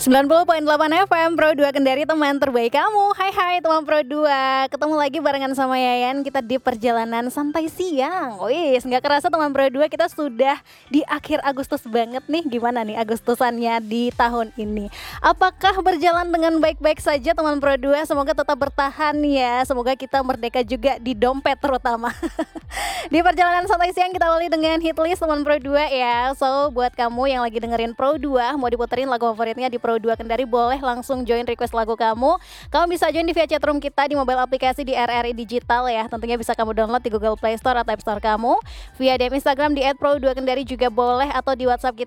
90,8 FM Pro 2 Kendari, teman terbaik kamu. Hai teman Pro 2. Ketemu lagi barengan sama Yayan. Kita di perjalanan santai siang. Wih, nggak kerasa teman Pro 2, kita sudah di akhir Agustus banget nih. Gimana nih Agustusannya di tahun ini? Apakah berjalan dengan baik-baik saja teman Pro 2? Semoga tetap bertahan ya. Semoga kita merdeka juga di dompet terutama. Di perjalanan santai siang kita awali dengan hit list teman Pro 2 ya. So buat kamu yang lagi dengerin Pro 2, mau diputerin lagu favoritnya di Pro 2 Kendari, boleh langsung join request lagu kamu. Kamu bisa join di via chatroom kita di mobile aplikasi di RRI Digital ya. Tentunya bisa kamu download di Google Play Store atau App Store kamu. Via DM Instagram di @pro2kendari juga boleh, atau di WhatsApp